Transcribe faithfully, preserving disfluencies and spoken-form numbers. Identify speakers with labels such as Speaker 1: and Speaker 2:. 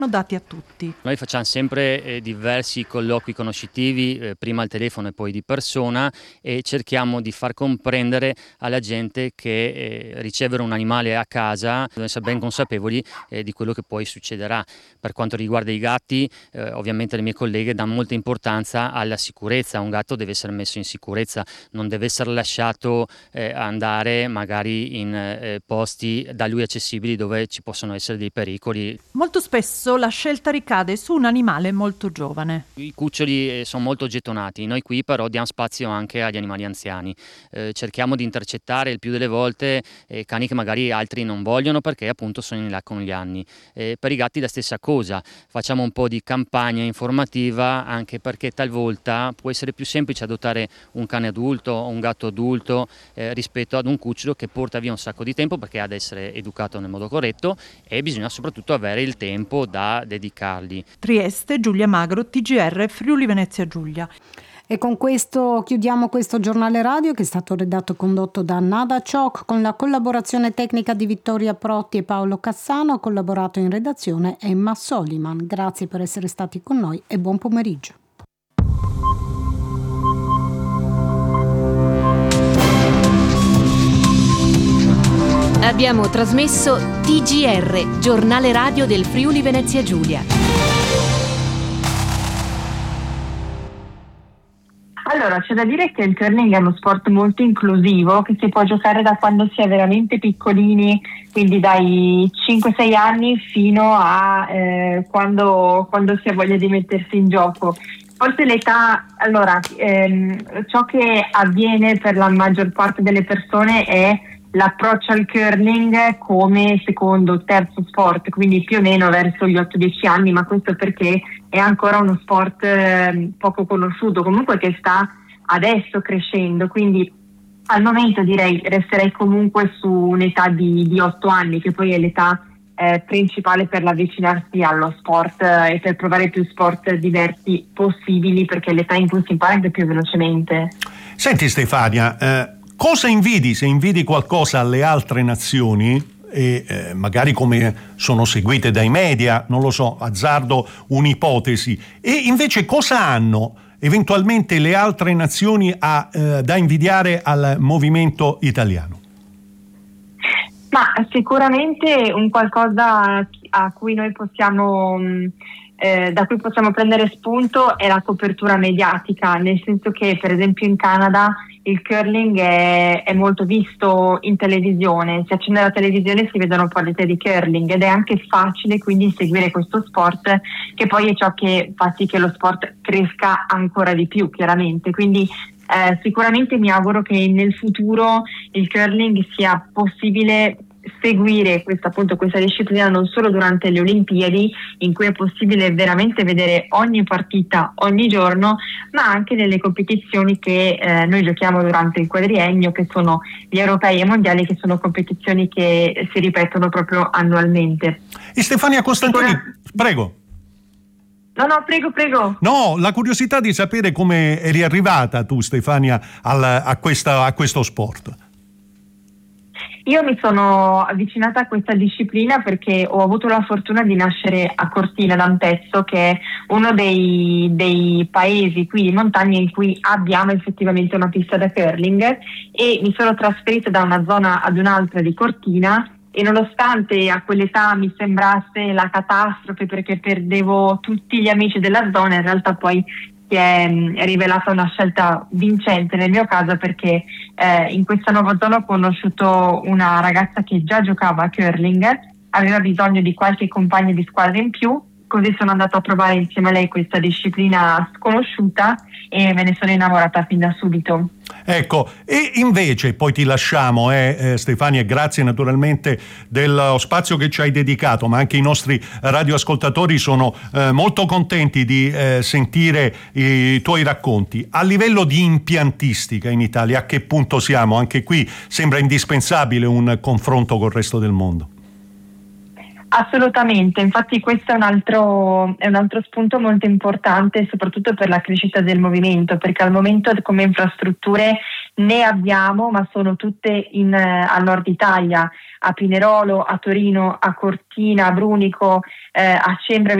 Speaker 1: dati a tutti.
Speaker 2: Noi facciamo sempre eh, diversi colloqui conoscitivi, eh, prima al telefono e poi di persona, e cerchiamo di far comprendere alla gente che eh, ricevere un animale a casa deve essere ben consapevoli eh, di quello che poi succederà. Per quanto riguarda i gatti, eh, ovviamente le mie colleghe danno molta importanza alla sicurezza. Un gatto deve essere messo in sicurezza, non deve essere lasciato eh, andare magari in eh, posti da lui accessibili dove ci possono essere dei pericoli.
Speaker 1: Molto spesso la scelta ricade su un animale molto giovane.
Speaker 2: I cuccioli sono molto gettonati, noi qui però diamo spazio anche agli animali anziani. Eh, cerchiamo di intercettare il più delle volte eh, cani che magari altri non vogliono perché appunto sono in là con gli anni. Eh, per i gatti la stessa cosa, facciamo un po' di campagna informativa, anche perché talvolta può essere più semplice adottare un cane adulto o un gatto adulto eh, rispetto ad un cucciolo che porta via un sacco di tempo perché ha ad essere educato nel modo corretto e bisogna soprattutto avere il tempo da dedicargli.
Speaker 1: Trieste, Giulia Magro, T G R, Friuli Venezia Giulia.
Speaker 3: E con questo chiudiamo questo giornale radio che è stato redatto e condotto da Nada Ciok con la collaborazione tecnica di Vittoria Protti e Paolo Cassano. Ha collaborato in redazione Emma Soliman. Grazie per essere stati con noi e buon pomeriggio.
Speaker 4: Abbiamo trasmesso T G R, giornale radio del Friuli Venezia Giulia.
Speaker 5: Allora, c'è da dire che il curling è uno sport molto inclusivo che si può giocare da quando si è veramente piccolini, quindi dai cinque sei anni fino a eh, quando, quando si ha voglia di mettersi in gioco. Forse l'età, allora, ehm, ciò che avviene per la maggior parte delle persone è l'approccio al curling come secondo o terzo sport, quindi più o meno verso gli otto dieci anni, ma questo perché è ancora uno sport eh, poco conosciuto, comunque che sta adesso crescendo, quindi al momento direi resterei comunque su un'età di, di otto anni, che poi è l'età eh, principale per l'avvicinarsi allo sport eh, e per provare più sport diversi possibili, perché è l'età in cui si impara anche più velocemente.
Speaker 6: Senti Stefania, eh... cosa invidi, se invidi qualcosa alle altre nazioni, e eh, magari come sono seguite dai media, non lo so, azzardo un'ipotesi, e invece cosa hanno eventualmente le altre nazioni a, eh, da invidiare al movimento italiano?
Speaker 5: Ma sicuramente un qualcosa a cui noi possiamo... Eh, da cui possiamo prendere spunto è la copertura mediatica, nel senso che per esempio in Canada il curling è, è molto visto in televisione, si accende la televisione e si vedono partite di curling ed è anche facile quindi seguire questo sport, che poi è ciò che fa sì che lo sport cresca ancora di più chiaramente, quindi eh, sicuramente mi auguro che nel futuro il curling sia possibile seguire questa, appunto, questa disciplina non solo durante le Olimpiadi, in cui è possibile veramente vedere ogni partita ogni giorno, ma anche nelle competizioni che eh, noi giochiamo durante il quadriennio, che sono gli europei e mondiali, che sono competizioni che si ripetono proprio annualmente.
Speaker 6: E Stefania Costantini, Ora... prego.
Speaker 5: No, no, prego, prego.
Speaker 6: No, la curiosità di sapere come eri arrivata tu, Stefania, al, a, questa, a questo sport.
Speaker 5: Io mi sono avvicinata a questa disciplina perché ho avuto la fortuna di nascere a Cortina d'Ampezzo, che è uno dei, dei paesi qui in montagna in cui abbiamo effettivamente una pista da curling, e mi sono trasferita da una zona ad un'altra di Cortina, e nonostante a quell'età mi sembrasse la catastrofe perché perdevo tutti gli amici della zona, in realtà poi si è rivelata una scelta vincente nel mio caso, perché eh, in questa nuova zona ho conosciuto una ragazza che già giocava a curling, aveva bisogno di qualche compagno di squadra in più, così sono andata a provare insieme a lei questa disciplina sconosciuta e me ne sono innamorata fin da subito.
Speaker 6: Ecco, e invece poi ti lasciamo eh, eh, Stefania, grazie naturalmente dello spazio che ci hai dedicato, ma anche i nostri radioascoltatori sono eh, molto contenti di eh, sentire i tuoi racconti. A livello di impiantistica in Italia, a che punto siamo? Anche qui sembra indispensabile un confronto col resto del mondo.
Speaker 5: Assolutamente, infatti questo è un altro è un altro spunto molto importante, soprattutto per la crescita del movimento, perché al momento come infrastrutture ne abbiamo, ma sono tutte in, eh, al nord Italia, a Pinerolo, a Torino, a Cortina, a Brunico, eh, a Cembra